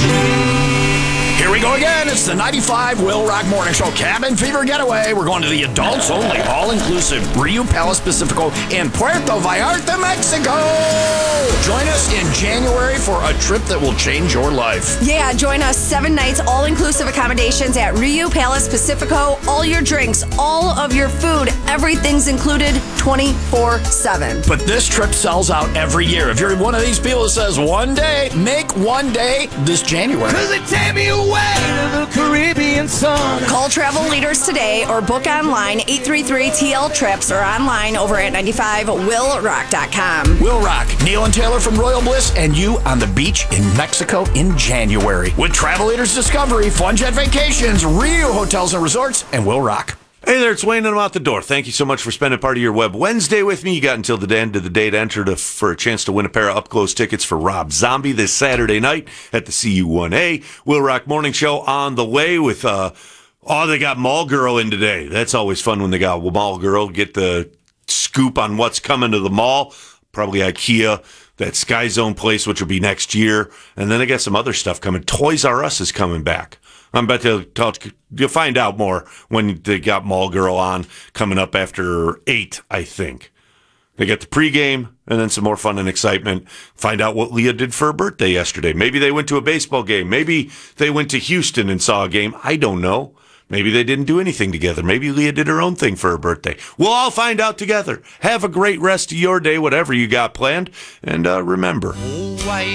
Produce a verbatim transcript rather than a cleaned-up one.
Here we go again. It's the ninety-five Will Rock Morning Show Cabin Fever Getaway. We're going to the adults only, all-inclusive Rio Palace Pacifico in Puerto Vallarta, Mexico. Join us in January for a trip that will change your life. Yeah, join us seven nights, all-inclusive accommodations at Rio Palace Pacifico. All your drinks, all of your food, everything's included twenty-four seven. But this trip sells out every year. If you're one of these people that says one day, make one day this January. Cause they take me away to the Caribbean sun. Call travel leaders today or book online eight three three T L trips or online over at ninety-five will rock dot com. Will Rock, Neil and Taylor from Royal Bliss, and you on the beach in Mexico in January with Travel Leaders Discovery, Fun Jet Vacations, Rio Hotels and Resorts, and Will Rock. Hey there, it's Wayne and I'm out the door. Thank you so much for spending part of your Web Wednesday with me. You got until the end of the day to enter to, for a chance to win a pair of up-close tickets for Rob Zombie this Saturday night at the C U one A. Will Rock Morning Show on the way with, uh, oh, they got Mall Girl in today. That's always fun when they got Mall Girl. Get the scoop on what's coming to the mall. Probably IKEA, that Sky Zone place, which will be next year. And then they got some other stuff coming. Toys R Us is coming back. I'm about to talk, you'll find out more when they got Mall Girl on coming up after eight, I think. They got the pregame and then some more fun and excitement. Find out what Leah did for her birthday yesterday. Maybe they went to a baseball game. Maybe they went to Houston and saw a game. I don't know. Maybe they didn't do anything together. Maybe Leah did her own thing for her birthday. We'll all find out together. Have a great rest of your day, whatever you got planned. And uh, remember...